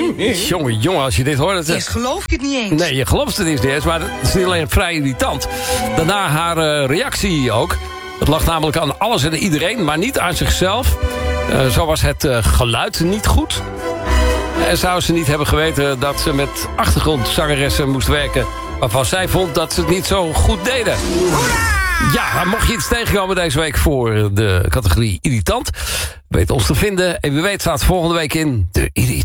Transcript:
Jongen, als je dit hoort... Eerst geloof je het niet eens. Nee, je gelooft het niet eens, maar het is niet alleen vrij irritant. Daarna haar reactie ook. Het lag namelijk aan alles en iedereen, maar niet aan zichzelf. Zo was het geluid niet goed. En zou ze niet hebben geweten dat ze met achtergrondzangeressen moest werken... waarvan zij vond dat ze het niet zo goed deden. Hoera! Ja, mocht je iets tegenkomen deze week voor de categorie irritant... weet ons te vinden. En wie weet staat volgende week in de irritant.